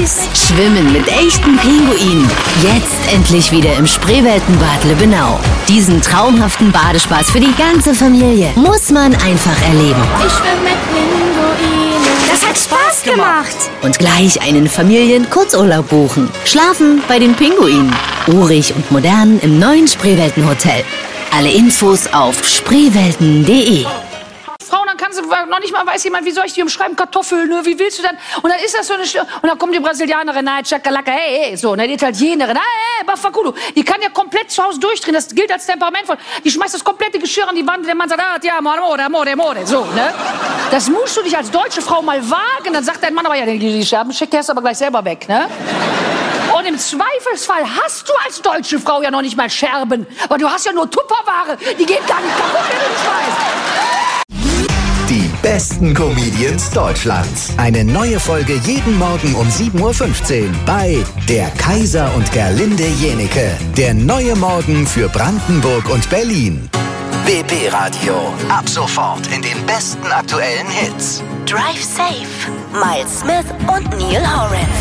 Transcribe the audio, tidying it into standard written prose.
süß. Schwimmen mit echten Pinguinen. Jetzt endlich wieder im Spreeweltenbad Lübbenau. Diesen traumhaften Badespaß für die ganze Familie muss man einfach erleben. Ich schwimme mit Pinguinen. Das hat Spaß gemacht. Und gleich einen Familien-Kurzurlaub buchen. Schlafen bei den Pinguinen. Urig und modern im neuen Spreeweltenhotel. Alle Infos auf spreewelten.de. Frauen, dann kannst du noch nicht mal, weiß jemand, wie soll ich die umschreiben, Kartoffeln, ne? Wie willst du dann? Und dann ist das so eine, und dann kommt die Brasilianerin, nein, Chakalaka, hey, so, ne, die Italienerin, hey, Bafakudu, die kann ja komplett zu Hause durchdrehen, das gilt als temperamentvoll, die schmeißt das komplette Geschirr an die Wand, der Mann sagt, ja, amore, so, ne? Das musst du dich als deutsche Frau mal wagen, dann sagt dein Mann aber, ja, die Scherben schickt er aber gleich selber weg, ne? Und im Zweifelsfall hast du als deutsche Frau ja noch nicht mal Scherben, aber du hast ja nur Tupperware, die geht gar nicht kaputt, wenn du nicht weißt. Die besten Comedians Deutschlands. Eine neue Folge jeden Morgen um 7:15 Uhr bei Der Kaiser und Gerlinde Jenike. Der neue Morgen für Brandenburg und Berlin. BB Radio. Ab sofort in den besten aktuellen Hits. Drive Safe. Miles Smith und Neil Horan.